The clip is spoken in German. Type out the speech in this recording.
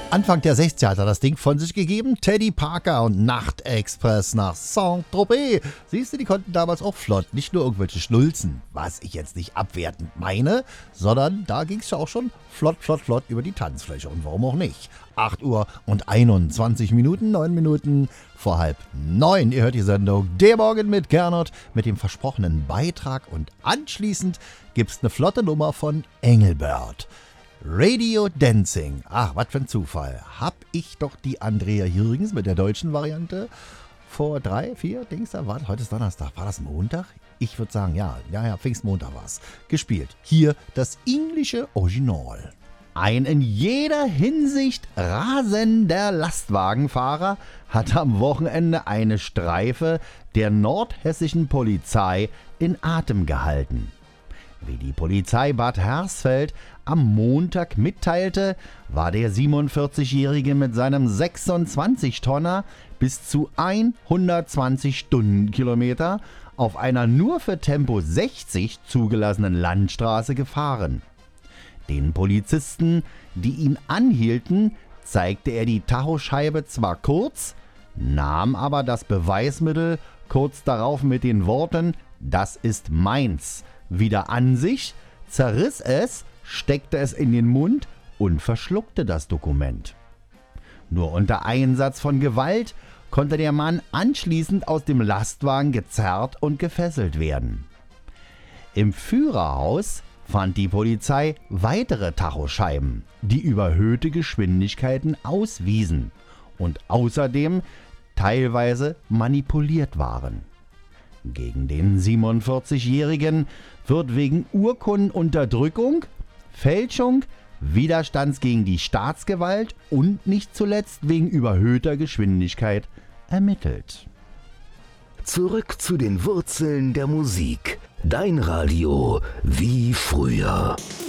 Anfang der 60er hat er das Ding von sich gegeben. Teddy Parker und Nachtexpress nach Saint-Tropez. Siehst du, die konnten damals auch flott. Nicht nur irgendwelche Schnulzen, was ich jetzt nicht abwertend meine, sondern da ging es ja auch schon flott über die Tanzfläche. Und warum auch nicht? 8 Uhr und 21 Minuten, 9 Minuten vor 8:30. Ihr hört die Sendung Der Morgen mit Gernot mit dem versprochenen Beitrag. Und anschließend gibt's eine flotte Nummer von Engelbert. Radio Dancing. Ach, was für ein Zufall. Hab ich doch die Andrea Jürgens mit der deutschen Variante vor 3, 4 Dings da. Warte, heute ist Donnerstag. War das Montag? Ich würde sagen, ja, Pfingstmontag war's. Gespielt. Hier das englische Original. Ein in jeder Hinsicht rasender Lastwagenfahrer hat am Wochenende eine Streife der nordhessischen Polizei in Atem gehalten. Wie die Polizei Bad Hersfeld am Montag mitteilte, war der 47-Jährige mit seinem 26-Tonner bis zu 120 Stundenkilometer auf einer nur für Tempo 60 zugelassenen Landstraße gefahren. Den Polizisten, die ihn anhielten, zeigte er die Tachoscheibe zwar kurz, nahm aber das Beweismittel kurz darauf mit den Worten „Das ist meins" wieder an sich, zerriss es, steckte es in den Mund und verschluckte das Dokument. Nur unter Einsatz von Gewalt konnte der Mann anschließend aus dem Lastwagen gezerrt und gefesselt werden. Im Führerhaus fand die Polizei weitere Tachoscheiben, die überhöhte Geschwindigkeiten auswiesen und außerdem teilweise manipuliert waren. Gegen den 47-Jährigen wird wegen Urkundenunterdrückung, Fälschung, Widerstands gegen die Staatsgewalt und nicht zuletzt wegen überhöhter Geschwindigkeit ermittelt. Zurück zu den Wurzeln der Musik. Dein Radio wie früher.